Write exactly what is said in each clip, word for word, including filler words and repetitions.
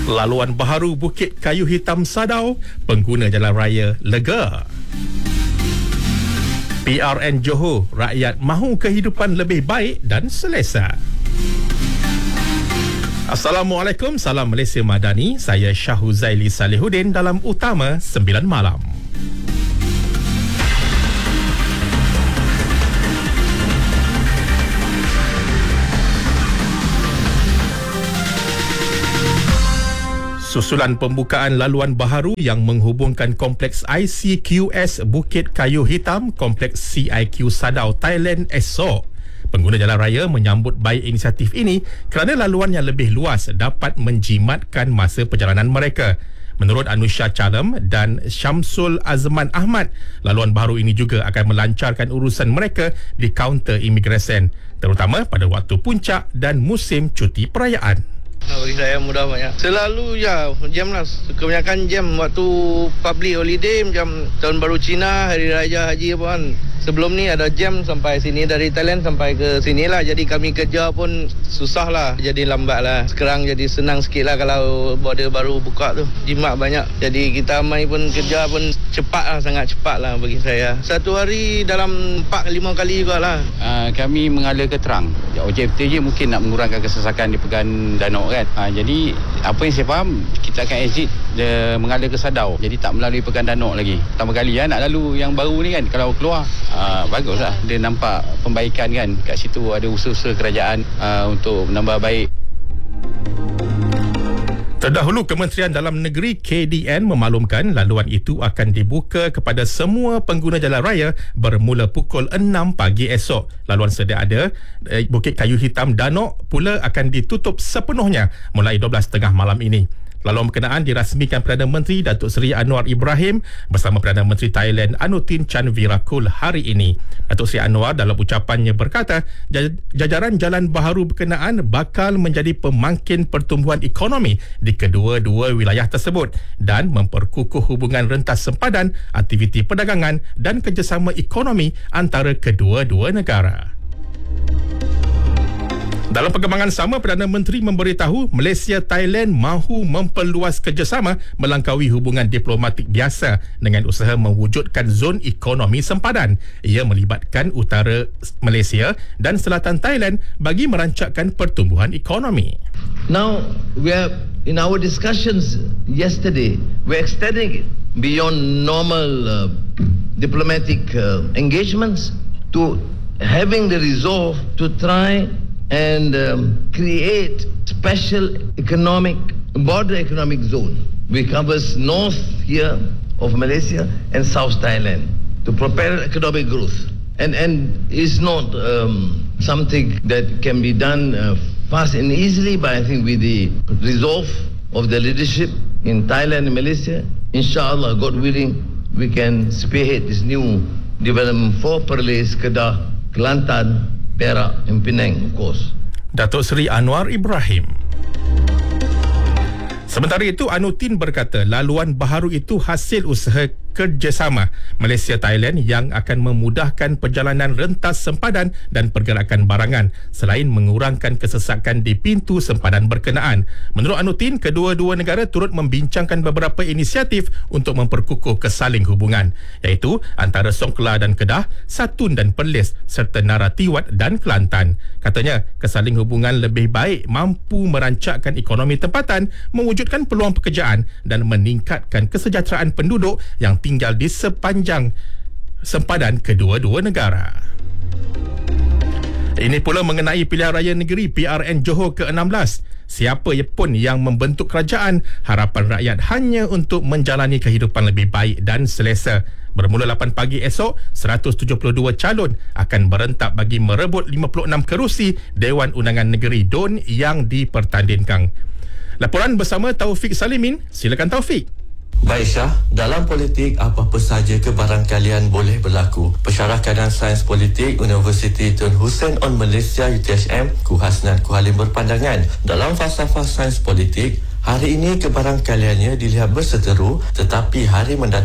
Laluan baharu Bukit Kayu Hitam Sadau, pengguna jalan raya lega. P R N Johor, rakyat mahu kehidupan lebih baik dan selesa. Assalamualaikum, salam Malaysia Madani. Saya Syahuzaili Salihuddin dalam Utama sembilan Malam. Susulan pembukaan laluan baharu yang menghubungkan Kompleks I C Q S Bukit Kayu Hitam, Kompleks C I Q Sadau, Thailand esok. Pengguna jalan raya menyambut baik inisiatif ini kerana laluan yang lebih luas dapat menjimatkan masa perjalanan mereka. Menurut Anusha Chalem dan Syamsul Azman Ahmad, laluan baharu ini juga akan melancarkan urusan mereka di kaunter imigresen, terutama pada waktu puncak dan musim cuti perayaan. Bagi saya mudah banyak. Selalu ya jam lah. Kebanyakan jam waktu public holiday, macam Tahun Baru Cina, Hari Raya Haji apa kan. Sebelum ni ada jam sampai sini, dari Thailand sampai ke sini lah. Jadi kami kerja pun susah lah. Jadi lambat lah. Sekarang jadi senang sikit lah kalau border baru buka tu. Jimat banyak. Jadi kita mai pun kerja pun cepat lah. Sangat cepat lah bagi saya. Satu hari dalam empat lima kali juga lah. Uh, kami mengalir ke Terang. Objektif je mungkin nak mengurangkan kesesakan di Pekan Danok kan. Ha, jadi apa yang saya faham, kita akan exit de, mengalir ke Sadau. Jadi tak melalui Pekan Danok lagi. Pertama kali ya, nak lalu yang baru ni kan. Kalau keluar ha, baguslah. Dia nampak pembaikan kan. Kat situ ada usaha-usaha kerajaan ha, untuk menambah baik. Terdahulu, Kementerian Dalam Negeri K D N memaklumkan laluan itu akan dibuka kepada semua pengguna jalan raya bermula pukul enam pagi esok. Laluan sedia ada eh, Bukit Kayu Hitam Danok pula akan ditutup sepenuhnya mulai dua belas tiga puluh malam ini. Laluan berkenaan dirasmikan Perdana Menteri Datuk Seri Anwar Ibrahim bersama Perdana Menteri Thailand Anutin Chanvirakul hari ini. Datuk Seri Anwar dalam ucapannya berkata, jajaran jalan baharu berkenaan bakal menjadi pemangkin pertumbuhan ekonomi di kedua-dua wilayah tersebut dan memperkukuh hubungan rentas sempadan, aktiviti perdagangan dan kerjasama ekonomi antara kedua-dua negara. Dalam perkembangan sama, Perdana Menteri memberitahu Malaysia-Thailand mahu memperluas kerjasama melangkaui hubungan diplomatik biasa dengan usaha mewujudkan zon ekonomi sempadan. Ia melibatkan utara Malaysia dan selatan Thailand bagi merancangkan pertumbuhan ekonomi. Now, we are in our discussions yesterday, we're extending it beyond normal uh, diplomatic uh, engagements to having the resolve to try and um, create special economic, border economic zone. We covers north here of Malaysia and south Thailand to propel economic growth. And and it's not um, something that can be done uh, fast and easily, but I think with the resolve of the leadership in Thailand and Malaysia, inshallah, God willing, we can spearhead this new development for Perlis, Kedah, Kelantan, Perak and Penang, of course. Datuk Seri Anwar Ibrahim. Sementara itu, Anutin berkata laluan baharu itu hasil usaha kerjasama Malaysia-Thailand yang akan memudahkan perjalanan rentas sempadan dan pergerakan barangan selain mengurangkan kesesakan di pintu sempadan berkenaan. Menurut Anutin, kedua-dua negara turut membincangkan beberapa inisiatif untuk memperkukuh kesaling hubungan, iaitu antara Songkhla dan Kedah, Satun dan Perlis serta Naratiwat dan Kelantan. Katanya, kesaling hubungan lebih baik mampu merancangkan ekonomi tempatan, mewujudkan peluang pekerjaan dan meningkatkan kesejahteraan penduduk yang tinggal di sepanjang sempadan kedua-dua negara. Ini pula mengenai pilihan raya negeri P R N Johor ke enam belas. Siapa pun yang membentuk kerajaan, harapan rakyat hanya untuk menjalani kehidupan lebih baik dan selesa. Bermula lapan pagi esok, seratus tujuh puluh dua calon akan berentak bagi merebut lima puluh enam kerusi Dewan Undangan Negeri D U N yang dipertandingkan. Laporan bersama Taufik Salimin. Silakan Taufik. Baik Syah, dalam politik apa-apa sahaja kebarangkalian boleh berlaku. Pensyarah Kanan Sains Politik Universiti Tun Hussein On Malaysia U T H M, Ku Hasnan Ku Halim berpandangan, dalam falsafah sains politik, hari ini kebarangkaliannya dilihat berseteru, tetapi hari mendatang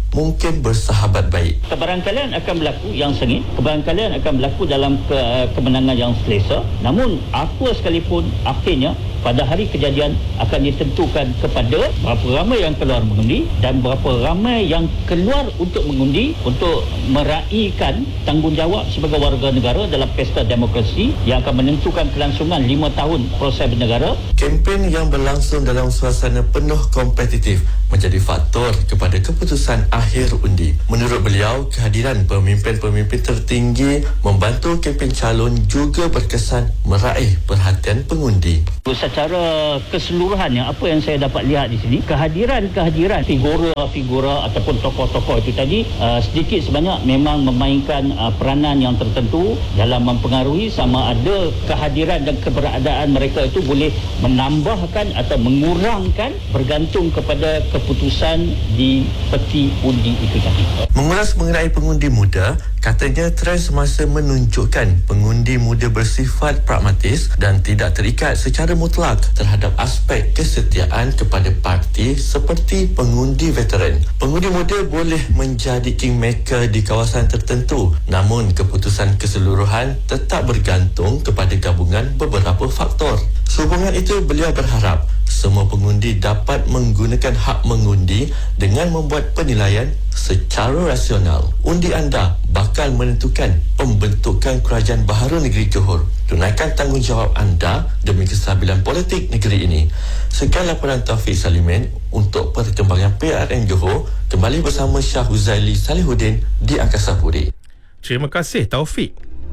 mungkin bersahabat baik. Kebarangkalian akan berlaku yang sengit, kebarangkalian akan berlaku dalam ke, kemenangan yang selesa. Namun apa sekalipun akhirnya pada hari kejadian akan ditentukan kepada berapa ramai yang keluar mengundi dan berapa ramai yang keluar untuk mengundi untuk meraihkan tanggungjawab sebagai warga negara dalam pesta demokrasi yang akan menentukan kelangsungan lima tahun proses bernegara. Kempen yang berlangsung dalam suasana penuh kompetitif menjadi faktor kepada keputusan akhir undi. Menurut beliau, kehadiran pemimpin-pemimpin tertinggi membantu kempen calon juga berkesan meraih perhatian pengundi. Secara keseluruhannya, apa yang saya dapat lihat di sini, kehadiran-kehadiran figura-figura ataupun tokoh-tokoh itu tadi uh, sedikit sebanyak memang memainkan uh, peranan yang tertentu dalam mempengaruhi sama ada kehadiran dan keberadaan mereka itu boleh menambahkan atau mengurangkan bergantung kepada keputusan di peti undi itu tadi. Mengulas mengenai pengundi muda, katanya trend semasa menunjukkan pengundi muda bersifat pragmatis dan tidak terikat secara mutlak terhadap aspek kesetiaan kepada parti seperti pengundi veteran. Pengundi muda boleh menjadi kingmaker di kawasan tertentu, namun keputusan keseluruhan tetap bergantung kepada gabungan beberapa faktor. Sehubungan itu, beliau berharap semua pengundi dapat menggunakan hak mengundi dengan membuat penilaian secara rasional. Undi anda bakal menentukan pembentukan kerajaan baharu negeri Johor. Tunaikan tanggungjawab anda demi kestabilan politik negeri ini. Sekian laporan Taufik Salimin untuk perkembangan P R N Johor. Kembali bersama Shah Huzaili Salihuddin di Angkasa Puri. Terima kasih Taufik.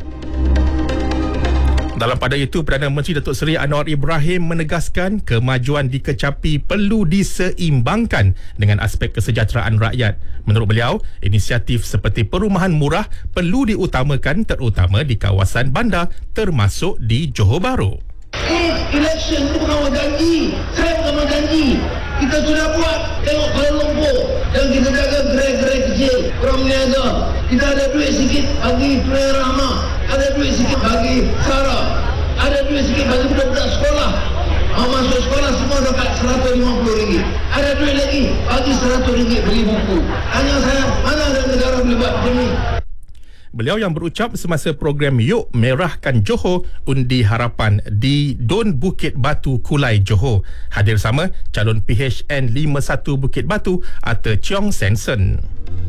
Dalam pada itu, Perdana Menteri Datuk Seri Anwar Ibrahim menegaskan kemajuan dikecapi perlu diseimbangkan dengan aspek kesejahteraan rakyat. Menurut beliau, inisiatif seperti perumahan murah perlu diutamakan terutama di kawasan bandar termasuk di Johor Bahru. Election itu bukan janji. Saya bukan janji. Kita sudah buat. Tengok Kuala Lumpur. Dan kita jaga gerai-gerai kecil. Orang meniaga. Kita ada duit sikit bagi Tuan Rahmah. Ada duit sikit bagi Sarah. Ada duit sikit bagi budak-budak sekolah. Mau masuk sekolah semua dapat seratus lima puluh ringgit. Ada duit lagi bagi seratus ringgit beli buku. Hanya saya, mana ada negara boleh buat macam ni? Beliau yang berucap semasa program Yuk Merahkan Johor Undi Harapan di Don Bukit Batu, Kulai, Johor. Hadir sama calon P H N lima puluh satu Bukit Batu atau Cheong Sensen.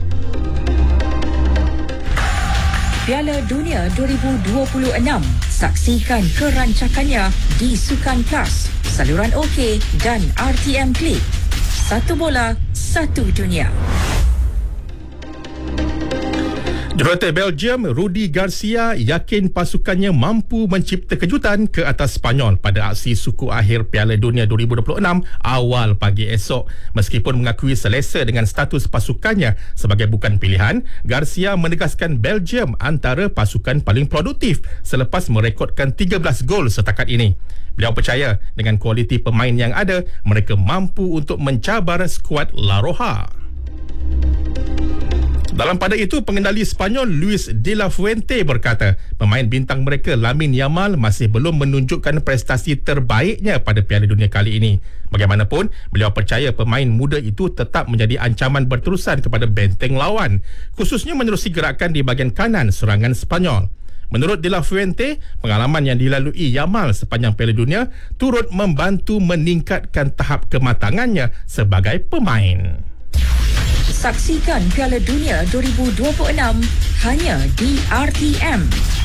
Piala Dunia dua ribu dua puluh enam. Saksikan kerancakannya di Sukan Plus, saluran OK dan R T M Klik. Satu bola, satu dunia. Jurulatih Belgium Rudi Garcia yakin pasukannya mampu mencipta kejutan ke atas Spanyol pada aksi suku akhir Piala Dunia dua ribu dua puluh enam awal pagi esok. Meskipun mengakui selesa dengan status pasukannya sebagai bukan pilihan, Garcia menegaskan Belgium antara pasukan paling produktif selepas merekodkan tiga belas gol setakat ini. Beliau percaya dengan kualiti pemain yang ada, mereka mampu untuk mencabar skuad La Roja. Dalam pada itu, pengendali Spanyol Luis de la Fuente berkata pemain bintang mereka Lamine Yamal masih belum menunjukkan prestasi terbaiknya pada Piala Dunia kali ini. Bagaimanapun, beliau percaya pemain muda itu tetap menjadi ancaman berterusan kepada benteng lawan, khususnya menerusi gerakan di bahagian kanan serangan Spanyol. Menurut De La Fuente, pengalaman yang dilalui Yamal sepanjang Piala Dunia turut membantu meningkatkan tahap kematangannya sebagai pemain. Saksikan Piala Dunia dua ribu dua puluh enam hanya di R T M.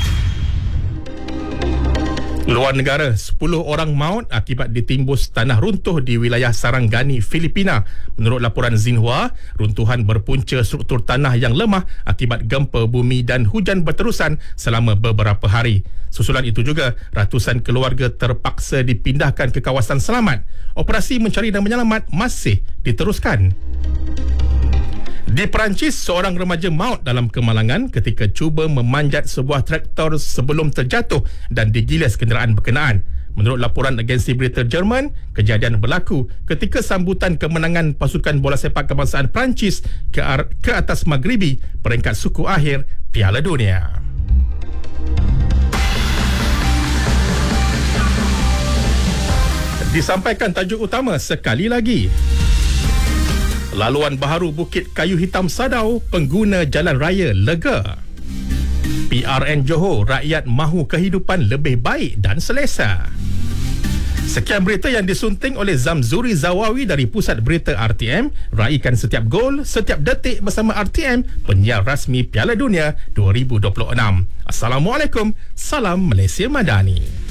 Luar negara, sepuluh orang maut akibat ditimbus tanah runtuh di wilayah Sarangani, Filipina. Menurut laporan Xinhua, runtuhan berpunca struktur tanah yang lemah akibat gempa bumi dan hujan berterusan selama beberapa hari. Susulan itu juga, ratusan keluarga terpaksa dipindahkan ke kawasan selamat. Operasi mencari dan menyelamat masih diteruskan. Di Perancis, seorang remaja maut dalam kemalangan ketika cuba memanjat sebuah traktor sebelum terjatuh dan digilas kenderaan berkenaan. Menurut laporan agensi berita Jerman, kejadian berlaku ketika sambutan kemenangan pasukan bola sepak kebangsaan Perancis ke, ke atas Maghribi peringkat suku akhir Piala Dunia. Disampaikan tajuk utama sekali lagi. Laluan baharu Bukit Kayu Hitam Sadau, pengguna jalan raya lega. P R N Johor, rakyat mahu kehidupan lebih baik dan selesa. Sekian berita yang disunting oleh Zamzuri Zawawi dari Pusat Berita R T M. Raikan setiap gol, setiap detik bersama R T M, penyiar rasmi Piala Dunia dua ribu dua puluh enam. Assalamualaikum, salam Malaysia Madani.